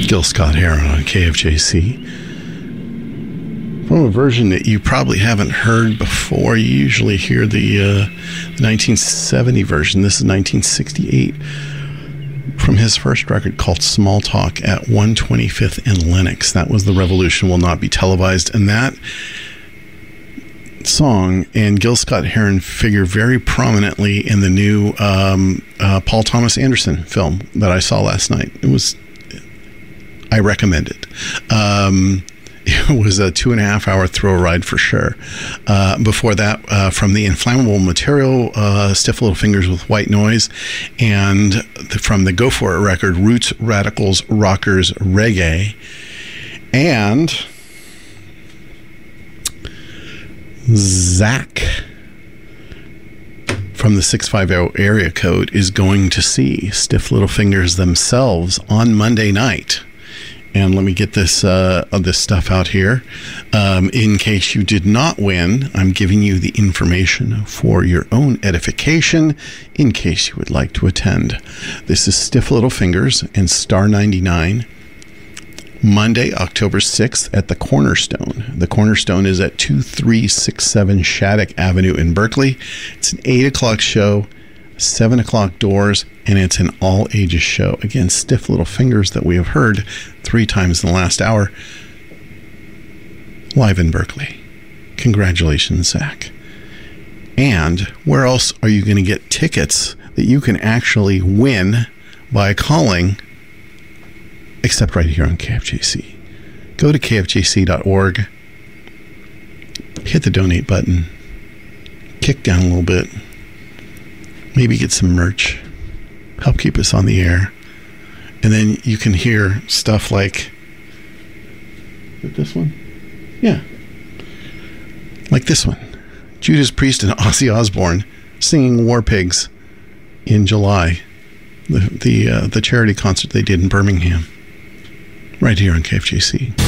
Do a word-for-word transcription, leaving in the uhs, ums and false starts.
Gil Scott-Heron on K F J C. From a version that you probably haven't heard before. You usually hear the, uh, the nineteen seventy version. This is nineteen sixty-eight from his first record called Small Talk at one twenty-fifth and Lenox. That was The Revolution Will Not Be Televised. And that song and Gil Scott-Heron figure very prominently in the new um, uh, Paul Thomas Anderson film that I saw last night. It was, I recommend it. Um, it was a two and a half hour thrill ride for sure. Uh, before that, uh, from the Inflammable Material, uh, Stiff Little Fingers with White Noise, and the, from the Go For It record, Roots, Radicals, Rockers, Reggae, and Zach from the six five zero area code is going to see Stiff Little Fingers themselves on Monday night. And let me get this uh, this stuff out here. Um, in case you did not win, I'm giving you the information for your own edification in case you would like to attend. This is Stiff Little Fingers and Star ninety-nine. Monday, October sixth at the Cornerstone. The Cornerstone is at two three six seven Shattuck Avenue in Berkeley. It's an eight o'clock show, seven o'clock doors, and it's an all-ages show. Again, Stiff Little Fingers that we have heard three times in the last hour, live in Berkeley. Congratulations, Zach. And where else are you going to get tickets that you can actually win by calling, except right here on K F J C? Go to K F J C dot org, hit the donate button, kick down a little bit, maybe get some merch, help keep us on the air, and then you can hear stuff like, is it this one? Yeah. Like this one. Judas Priest and Ozzy Osbourne singing War Pigs in July. The, the, uh, the charity concert they did in Birmingham. Right here on K F J C.